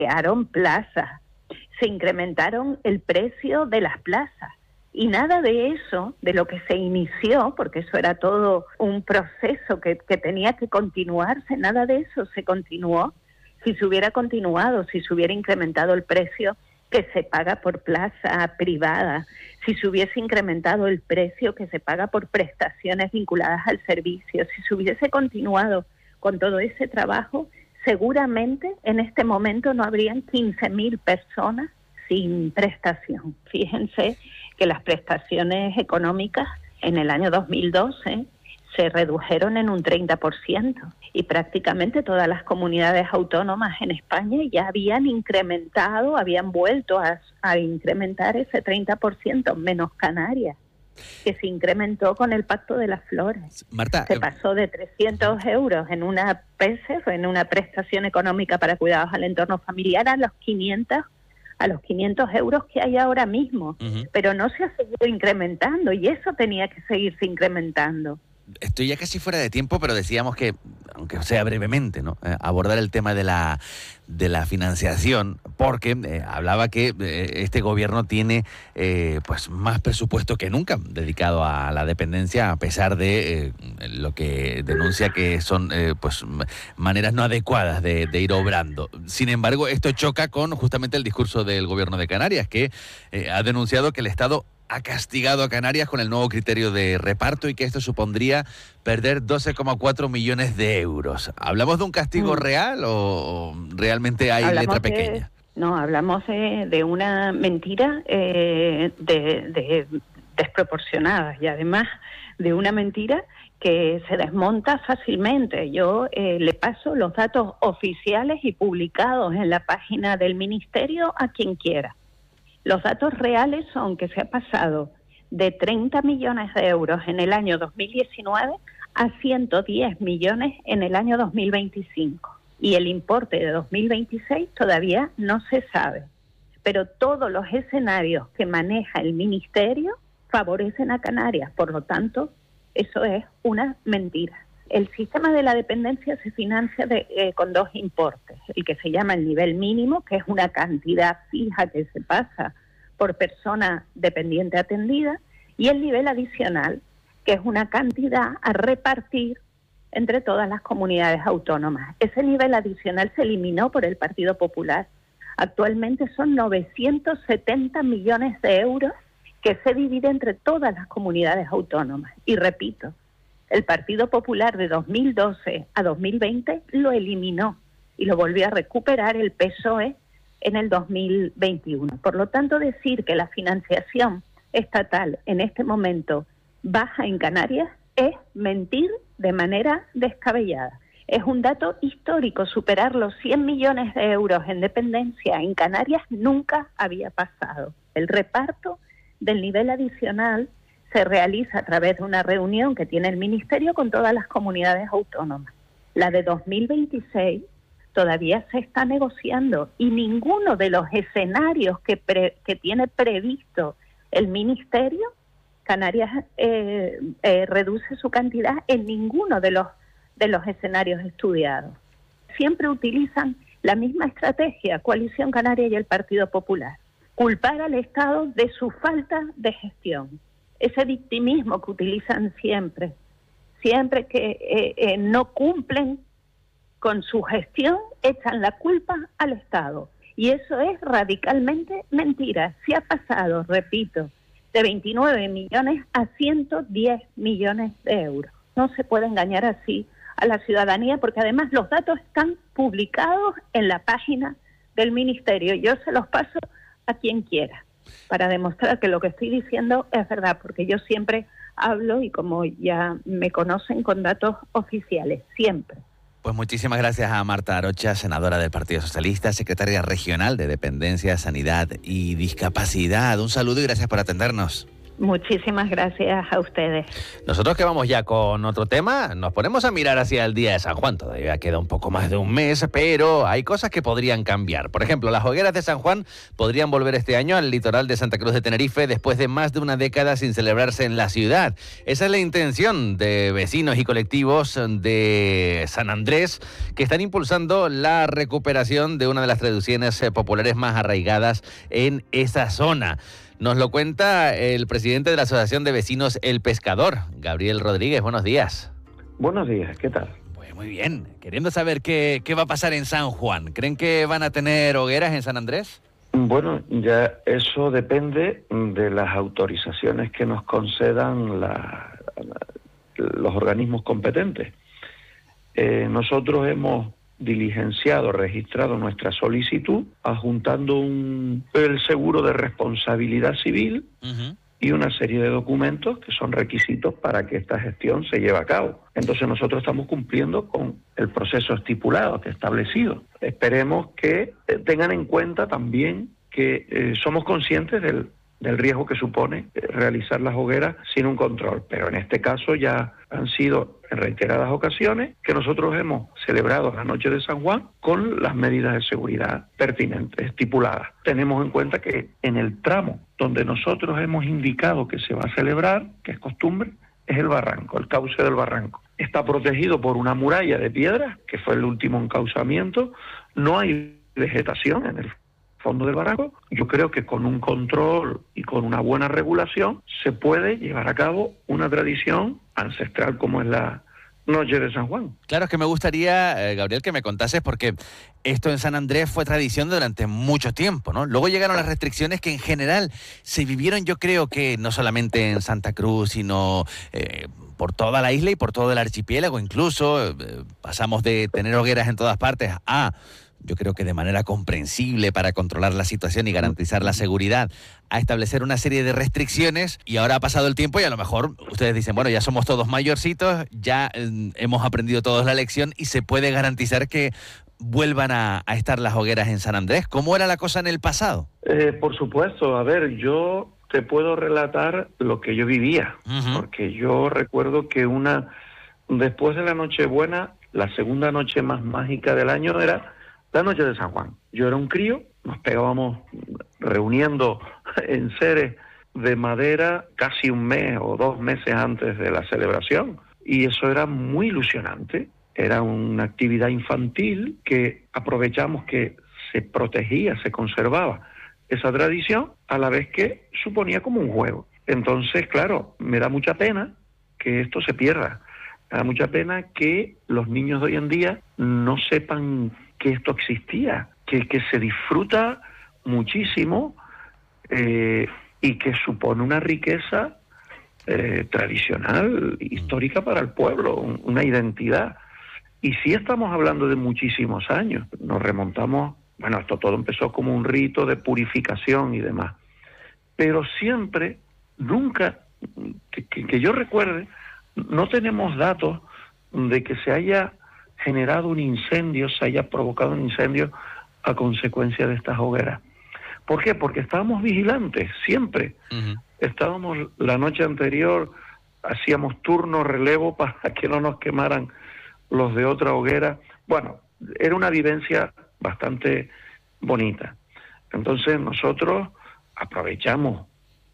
crearon plazas, se incrementaron el precio de las plazas. Y nada de eso, de lo que se inició, porque eso era todo un proceso que tenía que continuarse, nada de eso se continuó. Si se hubiera continuado, si se hubiera incrementado el precio que se paga por plaza privada, si se hubiese incrementado el precio que se paga por prestaciones vinculadas al servicio, si se hubiese continuado con todo ese trabajo, seguramente en este momento no habrían 15.000 personas sin prestación. Fíjense que las prestaciones económicas en el año 2012 se redujeron en un 30% y prácticamente todas las comunidades autónomas en España ya habían incrementado, habían vuelto a incrementar ese 30%, menos Canarias, que se incrementó con el Pacto de las Flores. Marta, se pasó de 300 euros en una PESE, en una prestación económica para cuidados al entorno familiar, a los 500 euros que hay ahora mismo, pero no se ha seguido incrementando y eso tenía que seguirse incrementando. Estoy ya casi fuera de tiempo, pero decíamos que, aunque sea brevemente, ¿no? Abordar el tema de la financiación, porque hablaba que este gobierno tiene pues más presupuesto que nunca dedicado a la dependencia, a pesar de lo que denuncia que son pues maneras no adecuadas de ir obrando. Sin embargo, esto choca con justamente el discurso del gobierno de Canarias, que ha denunciado que el Estado ha castigado a Canarias con el nuevo criterio de reparto y que esto supondría perder 12,4 millones de euros. ¿Hablamos de un castigo real o realmente hay letra pequeña? No, hablamos de una mentira desproporcionada y además de una mentira que se desmonta fácilmente. Yo le paso los datos oficiales y publicados en la página del Ministerio a quien quiera. Los datos reales son que se ha pasado de 30 millones de euros en el año 2019 a 110 millones en el año 2025. Y el importe de 2026 todavía no se sabe. Pero todos los escenarios que maneja el Ministerio favorecen a Canarias. Por lo tanto, eso es una mentira. El sistema de la dependencia se financia con dos importes. El que se llama el nivel mínimo, que es una cantidad fija que se pasa por persona dependiente atendida, y el nivel adicional, que es una cantidad a repartir entre todas las comunidades autónomas. Ese nivel adicional se eliminó por el Partido Popular. Actualmente son 970 millones de euros que se divide entre todas las comunidades autónomas. Y repito, el Partido Popular de 2012 a 2020 lo eliminó y lo volvió a recuperar el PSOE en el 2021. Por lo tanto, decir que la financiación estatal en este momento baja en Canarias es mentir de manera descabellada. Es un dato histórico, superar los 100 millones de euros en dependencia en Canarias nunca había pasado. El reparto del nivel adicional se realiza a través de una reunión que tiene el Ministerio con todas las comunidades autónomas. La de 2026 todavía se está negociando y ninguno de los escenarios que tiene previsto el Ministerio, Canarias reduce su cantidad en ninguno de los escenarios estudiados. Siempre utilizan la misma estrategia, Coalición Canaria y el Partido Popular, culpar al Estado de su falta de gestión. Ese victimismo que utilizan siempre que no cumplen con su gestión, echan la culpa al Estado. Y eso es radicalmente mentira. Se ha pasado, repito, de 29 millones a 110 millones de euros. No se puede engañar así a la ciudadanía, porque además los datos están publicados en la página del Ministerio. Yo se los paso a quien quiera, para demostrar que lo que estoy diciendo es verdad, porque yo siempre hablo, y como ya me conocen, con datos oficiales, siempre. Pues muchísimas gracias a Marta Arocha, senadora del Partido Socialista, secretaria regional de Dependencia, Sanidad y Discapacidad. Un saludo y gracias por atendernos. Muchísimas gracias a ustedes. Nosotros que vamos ya con otro tema, nos ponemos a mirar hacia el Día de San Juan. Todavía queda un poco más de un mes, pero hay cosas que podrían cambiar. Por ejemplo, las hogueras de San Juan podrían volver este año al litoral de Santa Cruz de Tenerife después de más de una década sin celebrarse en la ciudad. Esa es la intención de vecinos y colectivos de San Andrés, que están impulsando la recuperación de una de las tradiciones populares más arraigadas en esa zona. Nos lo cuenta el presidente de la Asociación de Vecinos El Pescador, Gabriel Rodríguez. Buenos días. Buenos días, ¿qué tal? Pues muy bien. Queriendo saber qué va a pasar en San Juan. ¿Creen que van a tener hogueras en San Andrés? Bueno, ya eso depende de las autorizaciones que nos concedan los organismos competentes. Nosotros hemos diligenciado, registrado nuestra solicitud, adjuntando el seguro de responsabilidad civil y una serie de documentos que son requisitos para que esta gestión se lleve a cabo. Entonces nosotros estamos cumpliendo con el proceso estipulado, que establecido. Esperemos que tengan en cuenta también que somos conscientes del riesgo que supone realizar las hogueras sin un control, pero en este caso ya han sido en reiteradas ocasiones que nosotros hemos celebrado la noche de San Juan con las medidas de seguridad pertinentes, estipuladas. Tenemos en cuenta que en el tramo donde nosotros hemos indicado que se va a celebrar, que es costumbre, es el barranco, el cauce del barranco. Está protegido por una muralla de piedra, que fue el último encauzamiento, no hay vegetación en el fondo del barranco. Yo creo que con un control y con una buena regulación se puede llevar a cabo una tradición ancestral como es la Noche de San Juan. Claro, es que me gustaría, Gabriel, que me contases, porque esto en San Andrés fue tradición durante mucho tiempo, ¿no? Luego llegaron las restricciones que en general se vivieron, yo creo que no solamente en Santa Cruz, sino por toda la isla y por todo el archipiélago. Incluso pasamos de tener hogueras en todas partes a, yo creo que de manera comprensible para controlar la situación y garantizar la seguridad, a establecer una serie de restricciones, y ahora ha pasado el tiempo y a lo mejor ustedes dicen, bueno, ya somos todos mayorcitos, ya hemos aprendido todos la lección y se puede garantizar que vuelvan a estar las hogueras en San Andrés. ¿Cómo era la cosa en el pasado? Por supuesto, a ver, yo te puedo relatar lo que yo vivía, porque yo recuerdo que después de la Nochebuena, la segunda noche más mágica del año era la noche de San Juan. Yo era un crío, nos pegábamos reuniendo en seres de madera casi un mes o 2 meses antes de la celebración, y eso era muy ilusionante. Era una actividad infantil que aprovechamos que se protegía, se conservaba esa tradición, a la vez que suponía como un juego. Entonces, claro, me da mucha pena que esto se pierda. Me da mucha pena que los niños de hoy en día no sepan que esto existía, que se disfruta muchísimo y que supone una riqueza tradicional, histórica para el pueblo, una identidad. Y sí estamos hablando de muchísimos años, nos remontamos, bueno, esto todo empezó como un rito de purificación y demás, pero siempre, nunca, que yo recuerde, no tenemos datos de que se haya generado un incendio, se haya provocado un incendio a consecuencia de estas hogueras. ¿Por qué? Porque estábamos vigilantes, siempre. Estábamos la noche anterior, hacíamos turno, relevo para que no nos quemaran los de otra hoguera. Bueno, era una vivencia bastante bonita. Entonces nosotros aprovechamos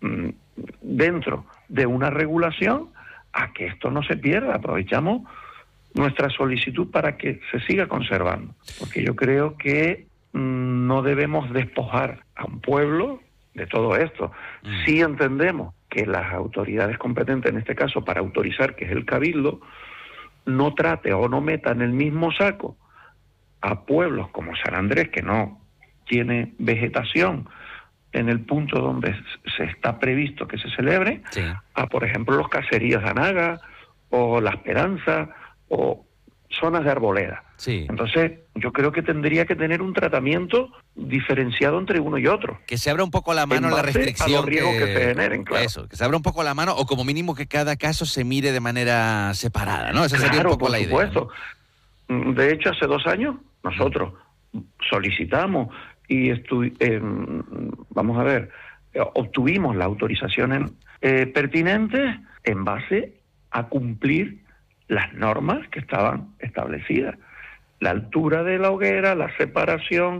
dentro de una regulación a que esto no se pierda, aprovechamos nuestra solicitud para que se siga conservando, porque yo creo que no debemos despojar a un pueblo de todo esto. Sí entendemos que las autoridades competentes, en este caso para autorizar, que es el Cabildo, no trate o no meta en el mismo saco a pueblos como San Andrés, que no tiene vegetación en el punto donde se está previsto que se celebre, sí, a, por ejemplo, los caseríos de Anaga o La Esperanza o zonas de arboleda. Sí. Entonces, yo creo que tendría que tener un tratamiento diferenciado entre uno y otro. Que se abra un poco la mano a la restricción. A los riesgos que se generen, claro. Eso, que se abra un poco la mano, o como mínimo que cada caso se mire de manera separada, ¿no? Esa sería un poco la idea. Por supuesto. De hecho, hace 2 años nosotros solicitamos y vamos a ver, obtuvimos las autorizaciones pertinentes en base a cumplir las normas que estaban establecidas. La altura de la hoguera, la separación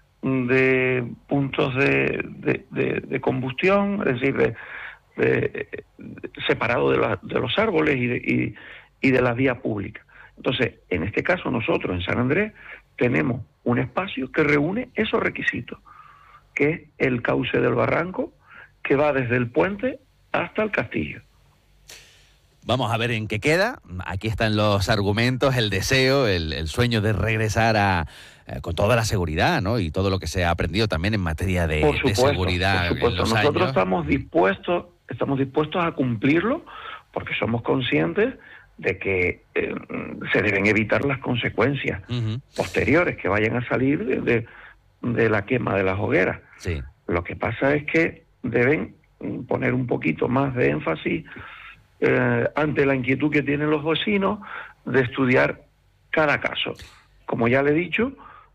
de puntos de combustión, es decir, separado de los árboles y de las vías públicas. Entonces, en este caso nosotros en San Andrés tenemos un espacio que reúne esos requisitos, que es el cauce del barranco, que va desde el puente hasta el castillo. Vamos a ver en qué queda. Aquí están los argumentos, el deseo, el sueño de regresar con toda la seguridad, ¿no? Y todo lo que se ha aprendido también en materia de seguridad. Por supuesto. Nosotros estamos dispuestos a cumplirlo, porque somos conscientes de que se deben evitar las consecuencias posteriores que vayan a salir de la quema de las hogueras. Sí. Lo que pasa es que deben poner un poquito más de énfasis ante la inquietud que tienen los vecinos de estudiar cada caso. Como ya le he dicho,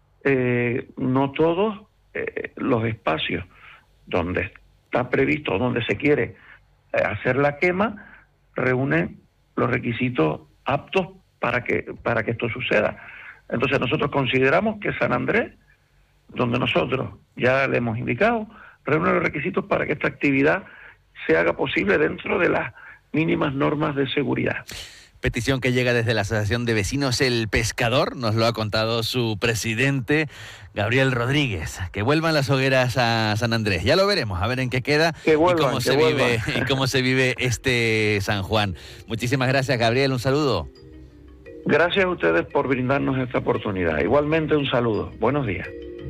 no todos los espacios donde está previsto, donde se quiere hacer la quema, reúnen los requisitos aptos para que esto suceda. Entonces nosotros consideramos que San Andrés, donde nosotros ya le hemos indicado, reúne los requisitos para que esta actividad se haga posible dentro de las mínimas normas de seguridad. Petición que llega desde la Asociación de Vecinos El Pescador, nos lo ha contado su presidente, Gabriel Rodríguez. Que vuelvan las hogueras a San Andrés. Ya lo veremos, a ver en qué queda y cómo se vive este San Juan. Muchísimas gracias, Gabriel, un saludo. Gracias a ustedes por brindarnos esta oportunidad. Igualmente un saludo. Buenos días.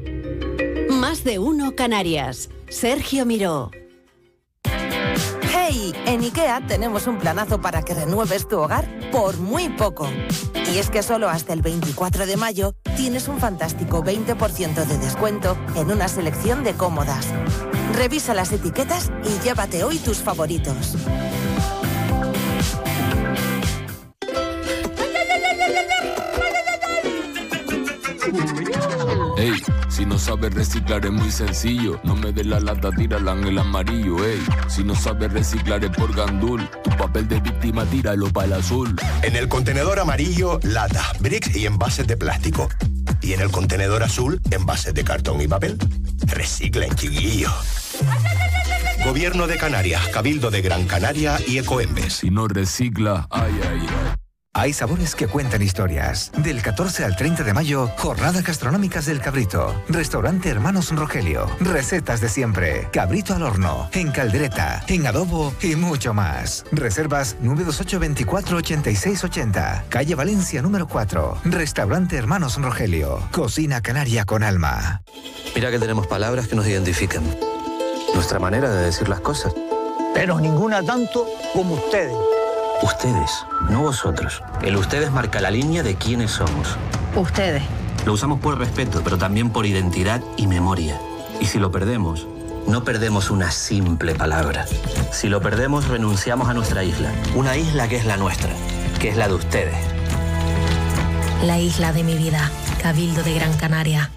Más de uno Canarias. Sergio Miró. ¡Hey! En IKEA tenemos un planazo para que renueves tu hogar por muy poco. Y es que solo hasta el 24 de mayo tienes un fantástico 20% de descuento en una selección de cómodas. Revisa las etiquetas y llévate hoy tus favoritos. Ey, si no sabes reciclar es muy sencillo. No me des la lata, tírala en el amarillo. Ey, si no sabes reciclar es por gandul. Tu papel de víctima tíralo para el azul. En el contenedor amarillo, lata, bricks y envases de plástico. Y en el contenedor azul, envases de cartón y papel. Reciclen, chiquillo. Gobierno de Canarias, Cabildo de Gran Canaria y Ecoembes. Si no recicla, ay, ay, ay. Hay sabores que cuentan historias. Del 14 al 30 de mayo, jornadas gastronómicas del Cabrito. Restaurante Hermanos Rogelio. Recetas de siempre. Cabrito al horno, en caldereta, en adobo y mucho más. Reservas 928 24 86 80. Calle Valencia número 4. Restaurante Hermanos Rogelio. Cocina canaria con alma. Mira que tenemos palabras que nos identifican. Nuestra manera de decir las cosas. Pero ninguna tanto como ustedes. Ustedes, no vosotros. El ustedes marca la línea de quiénes somos. Ustedes. Lo usamos por respeto, pero también por identidad y memoria. Y si lo perdemos, no perdemos una simple palabra. Si lo perdemos, renunciamos a nuestra isla. Una isla que es la nuestra, que es la de ustedes. La isla de mi vida, Cabildo de Gran Canaria.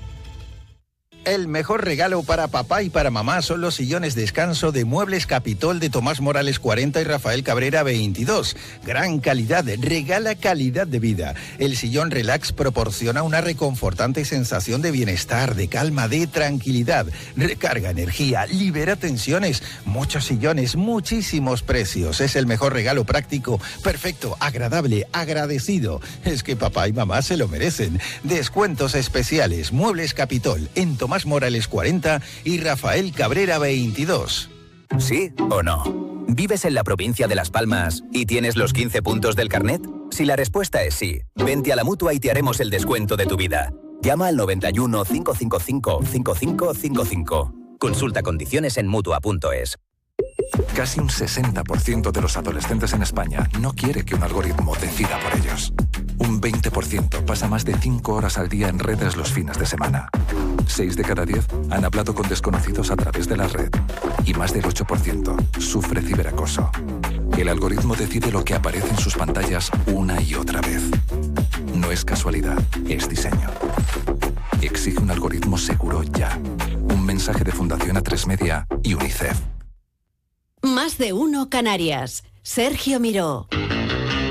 El mejor regalo para papá y para mamá son los sillones descanso de Muebles Capitol de Tomás Morales 40 y Rafael Cabrera 22. Gran calidad, regala calidad de vida. El sillón Relax proporciona una reconfortante sensación de bienestar, de calma, de tranquilidad. Recarga energía, libera tensiones. Muchos sillones, muchísimos precios. Es el mejor regalo práctico, perfecto, agradable, agradecido. Es que papá y mamá se lo merecen. Descuentos especiales. Muebles Capitol en Tomás Morales 40 y Rafael Cabrera 22. ¿Sí o no? ¿Vives en la provincia de Las Palmas y tienes los 15 puntos del carnet? Si la respuesta es sí, vente a la Mutua y te haremos el descuento de tu vida. Llama al 91 555 5555. Consulta condiciones en Mutua.es. Casi un 60% de los adolescentes en España no quiere que un algoritmo decida por ellos. Un 20% pasa más de 5 horas al día en redes los fines de semana. 6 de cada 10 han hablado con desconocidos a través de la red. Y más del 8% sufre ciberacoso. El algoritmo decide lo que aparece en sus pantallas una y otra vez. No es casualidad, es diseño. Exige un algoritmo seguro ya. Un mensaje de Fundación A3 Media y UNICEF. Más de uno Canarias. Sergio Miró.